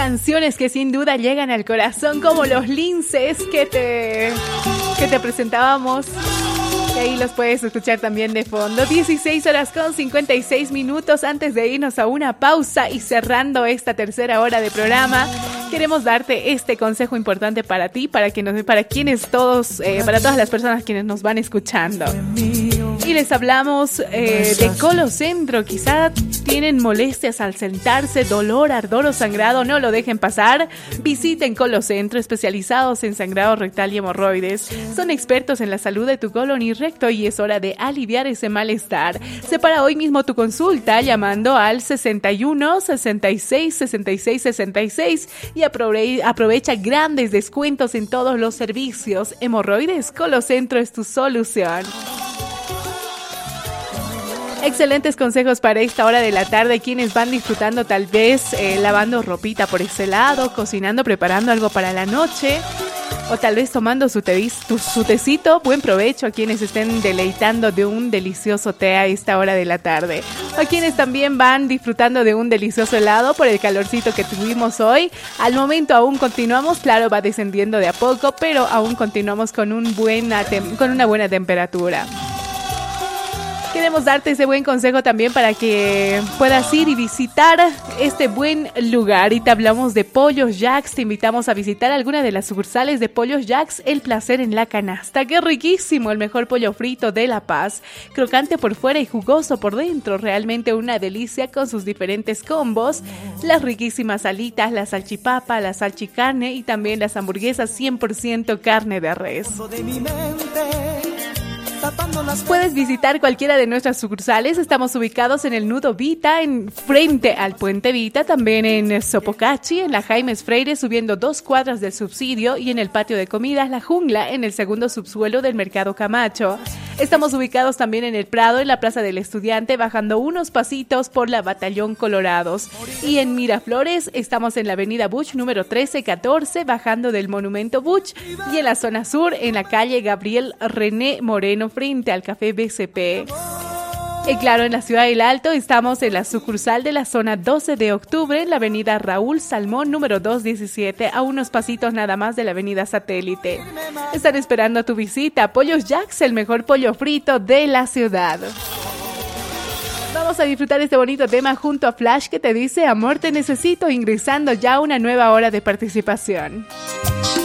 Canciones que sin duda llegan al corazón, como los linces que te presentábamos. Y ahí los puedes escuchar también de fondo. 16 horas con 56 minutos antes de irnos a una pausa y cerrando esta tercera hora de programa. Queremos darte este consejo importante para ti, para todas las personas quienes nos van escuchando. Y les hablamos de Colocentro. Quizá tienen molestias al sentarse, dolor, ardor o sangrado. No lo dejen pasar. Visiten Colocentro, especializados en sangrado rectal y hemorroides. Son expertos en la salud de tu colon y recto y es hora de aliviar ese malestar. Separa hoy mismo tu consulta llamando al 61 66 66 66 y aprovecha grandes descuentos en todos los servicios. Hemorroides, Colocentro es tu solución. Excelentes consejos para esta hora de la tarde. Quienes van disfrutando tal vez lavando ropita por ese lado, cocinando, preparando algo para la noche o tal vez tomando su tecito. Buen provecho a quienes estén deleitando de un delicioso té a esta hora de la tarde. A quienes también van disfrutando de un delicioso helado por el calorcito que tuvimos hoy. Al momento aún continuamos, claro, va descendiendo de a poco, pero aún continuamos con una buena temperatura. Queremos darte ese buen consejo también para que puedas ir y visitar este buen lugar. Y te hablamos de Pollos Jacks. Te invitamos a visitar alguna de las sucursales de Pollos Jacks. El placer en la canasta. ¡Qué riquísimo! El mejor pollo frito de La Paz. Crocante por fuera y jugoso por dentro. Realmente una delicia con sus diferentes combos. Las riquísimas alitas, la salchipapa, la salchicarne y también las hamburguesas 100% carne de res. Puedes visitar cualquiera de nuestras sucursales. Estamos ubicados en el Nudo Vita, frente al Puente Vita, también en Sopocachi, en la Jaimes Freire, subiendo 2 cuadras del Subsidio, y en el patio de comidas La Jungla, en el segundo subsuelo del Mercado Camacho. Estamos ubicados también en el Prado, en la Plaza del Estudiante, bajando unos pasitos por la Batallón Colorados. Y en Miraflores estamos en la avenida Buch, número 1314, bajando del Monumento Buch. Y en la zona sur, en la calle Gabriel René Moreno, frente al Café BCP. Y claro, en la ciudad del Alto estamos en la sucursal de la zona 12 de octubre, en la avenida Raúl Salmón, número 217, a unos pasitos nada más de la avenida Satélite. Están esperando tu visita. Pollos Jacks, el mejor pollo frito de la ciudad. Vamos a disfrutar este bonito tema junto a Flash, que te dice: amor te necesito, ingresando ya a una nueva hora de participación.